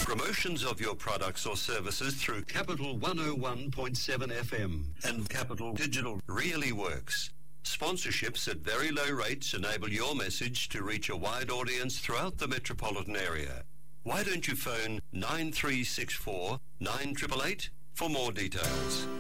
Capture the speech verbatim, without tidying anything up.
Promotions of your products or services through Capital one oh one point seven F M and Capital Digital really works. Sponsorships at very low rates enable your message to reach a wide audience throughout the metropolitan area. Why don't you phone nine three six four nine eight eight eight for more details?